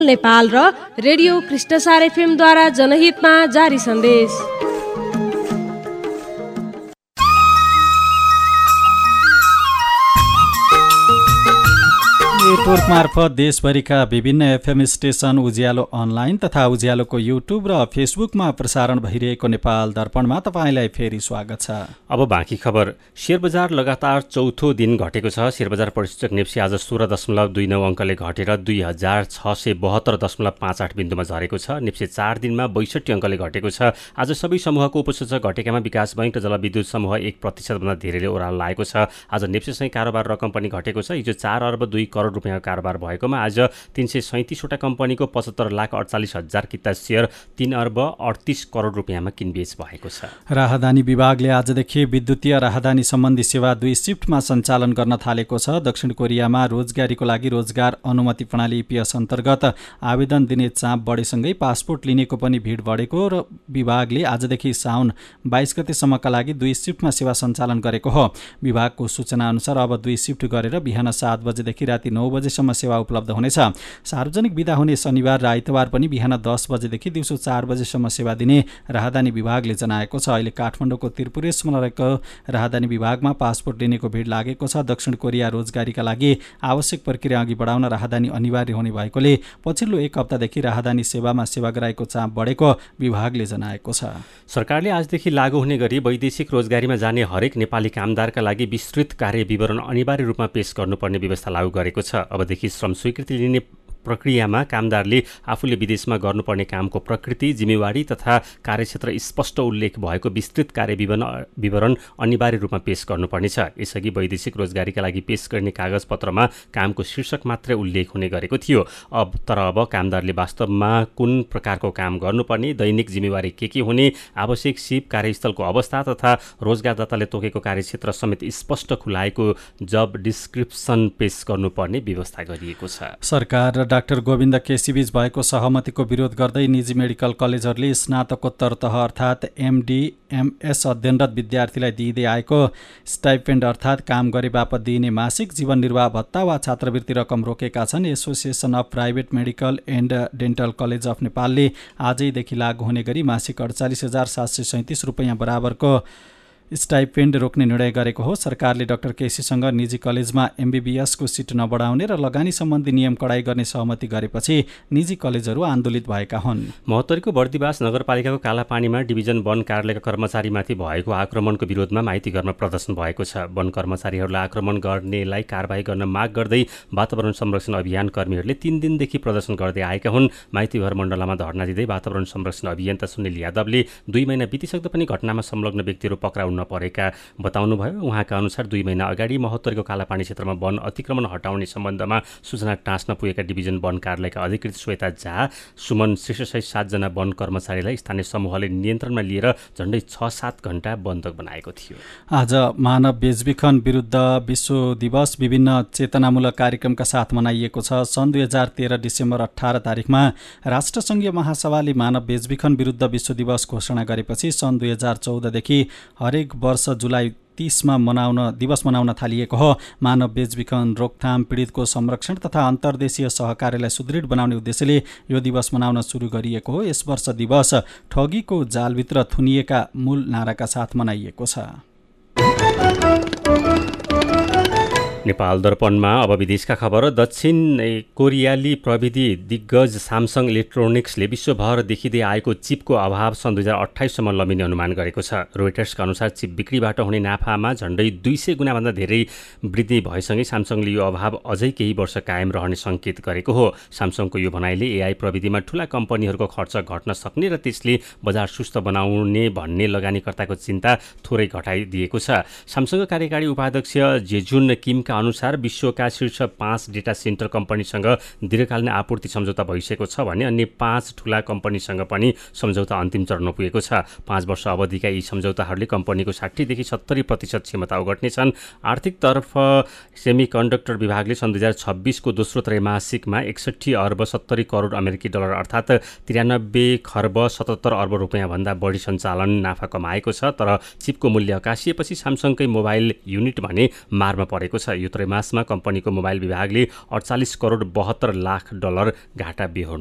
नेपाल र रेडियो कृष्णसार एफएमद्वारा जनहितमा जारी सन्देश। नेटवर्क मार्फत देशभरिका विभिन्न एफएम स्टेशन, उज्यालो अनलाइन तथा उज्यालोको युट्युब र फेसबुकमा प्रसारण भइरहेको नेपाल दर्पणमा तपाईँलाई फेरि स्वागत छ। अब बाँकी खबर। शेयर बजार लगातार चौथो दिन घटेको छ। शेयर बजार परिसूचक नेप्सी आज 16.29 अङ्कले घटेर 2672.58 बिन्दुमा झरेको छ। नेप्सी 4 दिनमा 62 अङ्कले घटेको छ। आज सबै समूहको उपसूचक घटेकामा विकास बैंक र जलविद्युत समूह 1% भन्दा धेरैले ओह्रालो लागेको छ। आज नेप्सीसँगै कारोबार रकम पनि घटेको छ। हिजो 4 अर्ब 2 करोड रुपियाँ कारोबार भएकोमा आज 337वटा कम्पनीको 75,48,000 किता सेयर 3 अर्ब 38 करोड रुपियाँमा किनबेच भएको छ। राहदानी विभागले आजदेखि विद्युतीय राहदानी सम्बन्धी सेवा 2 शिफ्टमा सञ्चालन गर्न थालेको छ। दक्षिण कोरियामा रोजगारीको लागि रोजगार अनुमति प्रणाली EPS अन्तर्गत आवेदन दिने चाप बढेसँगै पासपोर्ट लिनेको पनि भिड बढेको र विभागले आजदेखि साउन 22 गतेसम्मका लागि 2 शिफ्टमा सेवा सञ्चालन गरेको हो। विभागको सूचना अनुसार अब 2 शिफ्ट गरेर बिहान 7 बजेदेखि राति 9 बजेसम्म सेवा उपलब्ध हुनेछ। सार्वजनिक बिदा हुने शनिबार र आइतबार पनि बिहान 10 बजेदेखि दिउँसो 4 बजेसम्म सेवा दिने राहदानी विभागले जनाएको छ। अहिले काठमाडौँको त्रिपुरेश्वरमा रहेको राहदानी विभागमा पासपोर्ट लिनेको भिड लागेको छ। दक्षिण कोरिया रोजगारीका लागि आवश्यक प्रक्रिया अघि बढाउन राहदानी अनिवार्य हुने भएकोले पछिल्लो 1 हप्तादेखि राहदानी सेवामा सेवाग्राहीको चाप बढेको विभागले जनाएको छ। सरकारले आजदेखि लागू हुने गरी वैदेशिक रोजगारीमा जाने हरेक नेपाली कामदारका लागि विस्तृत कार्य विवरण अनिवार्य रूपमा पेश गर्नुपर्ने व्यवस्था लागू गरेको छ। अबदेखि श्रम स्वीकृति लिने प्रक्रियामा कामदारले आफूले विदेशमा गर्नुपर्ने कामको प्रकृति, जिम्मेवारी तथा कार्यक्षेत्र स्पष्ट उल्लेख भएको विस्तृत कार्य विवरण अनिवार्य रूपमा पेश गर्नुपर्नेछ। यसअघि वैदेशिक रोजगारीका लागि पेश गर्ने कागजपत्रमा कामको शीर्षक मात्रै उल्लेख हुने गरेको थियो। अब कामदारले वास्तवमा कुन प्रकारको काम गर्नुपर्ने, दैनिक जिम्मेवारी के हुने, आवश्यक सिप, कार्यस्थलको अवस्था तथा रोजगारदाताले तोकेको कार्यक्षेत्र समेत स्पष्ट खुलाएको जब डिस्क्रिप्सन पेश गर्नुपर्ने व्यवस्था गरिएको छ। सरकार र डाक्टर गोविन्द केसीबीच भएको सहमतिको विरोध गर्दै निजी मेडिकल कलेजहरूले स्नातकोत्तर तह अर्थात् MD MS अध्ययनरत विद्यार्थीलाई दिँदै आएको स्टाइपेन्ड अर्थात् काम गरे बापत दिइने मासिक जीवन निर्वाह भत्ता वा छात्रवृत्ति रकम रोकेका छन्। Association of private medical and dental college of नेपालले आजैदेखि लागू हुने गरी मासिक 48,737 रुपियाँ बराबरको स्टाइपेन्ड रोक्ने निर्णय गरेको हो। सरकारले डाक्टर केसीसँग निजी कलेजमा MBBS को सिट नबढाउने र लगानी सम्बन्धी नियम कडाई गर्ने सहमति गरेपछि निजी कलेजहरू आन्दोलित भएका हुन्। महोत्तरीको बर्दिवास नगरपालिकाको कालापानीमा डिभिजन वन कार्यालयका कर्मचारीमाथि भएको आक्रमणको विरोधमा माइतीघरमा प्रदर्शन भएको छ। वन कर्मचारीहरूलाई आक्रमण गर्नेलाई कारबाही गर्न माग गर्दै वातावरण संरक्षण अभियान कर्मीहरूले 3 दिनदेखि प्रदर्शन गर्दै आएका हुन्। माइतीघर मण्डलमा धर्ना दिँदै वातावरण संरक्षण अभियन्ता सुनिल यादवले 2 महिना बितिसक्दा पनि घटनामा संलग्न व्यक्तिहरू पक्राउ परेका बताउनुभयो। उहाँका अनुसार 2 महिना अगाडि महोत्तरीको कालापानी क्षेत्रमा वन अतिक्रमण हटाउने सम्बन्धमा सूचना टाँच्न पुगेका डिभिजन वन कार्यालयका अधिकृत श्वेता झा, सुमन श्रेष्ठसहित 7 जना वन कर्मचारीलाई स्थानीय समूहले नियन्त्रणमा लिएर झण्डै 6-7 घण्टा बन्धक बनाएको थियो। आज मानव बेचबिखन विरुद्ध विश्व दिवस विभिन्न चेतनामूलक कार्यक्रमका साथ मनाइएको छ। सन् 2013 डिसेम्बर 18 तारिकमा राष्ट्रसङ्घीय महासभाले मानव बेचबिखन विरुद्ध विश्व दिवस घोषणा गरेपछि सन् 2014 देखि हरेक वर्ष जुलाई 30 मा दिवस मनाउन थालिएको हो। मानव बेचबिखन रोकथाम, पीडितको संरक्षण तथा अन्तर्देशीय सहकार्यलाई सुदृढ बनाउने उद्देश्यले यो दिवस मनाउन सुरु गरिएको हो। यस वर्ष दिवस ठगीको जालभित्र थुनिएका मूल नाराका साथ मनाइएको छ। नेपाल दर्पणमा अब विदेशका खबर। दक्षिण कोरियाली प्रविधि दिग्गज सामसङ इलेक्ट्रोनिक्सले विश्वभर देखिँदै आएको चिपको अभाव सन् 2028 सम्म लमिने अनुमान गरेको छ। रोइटर्सका अनुसार चिप बिक्रीबाट हुने नाफामा झण्डै 200 गुणाभन्दा धेरै वृद्धि भएसँगै सामसङले यो अभाव अझै केही वर्ष कायम रहने सङ्केत गरेको हो। सामसङको यो भनाइले AI प्रविधिमा ठूला कम्पनीहरूको खर्च घट्न सक्ने र त्यसले बजार सुस्त बनाउने भन्ने लगानीकर्ताको चिन्ता थोरै घटाइदिएको छ। सामसङको कार्यकारी उपाध्यक्ष जेजुन किमका अनुसार विश्वका शीर्ष 5 डेटा सेन्टर कम्पनीसँग दीर्घकालीन आपूर्ति सम्झौता भइसकेको छ भने अन्य 5 ठूला कम्पनीसँग पनि सम्झौता अन्तिम चरणमा पुगेको छ। 5 वर्ष अवधिका यी सम्झौताहरूले कम्पनीको 60 देखि 70% क्षमता ओगट्नेछन्। आर्थिकतर्फ सेमिकन्डक्टर विभागले सन् 2026 को दोस्रो त्रैमासिकमा 61 अर्ब 70 करोड अमेरिकी डलर अर्थात् 93 खर्ब 77 अर्ब रुपियाँ भन्दा बढी सञ्चालन नाफा कमाएको छ। तर चिपको मूल्य आकाशिएपछि सामसङकै मोबाइल युनिट भने मारमा परेको छ। यो त्रैमासमा कम्पनीको मोबाइल विभागले $48 करोड 72 लाख घाटा बेहोर्नु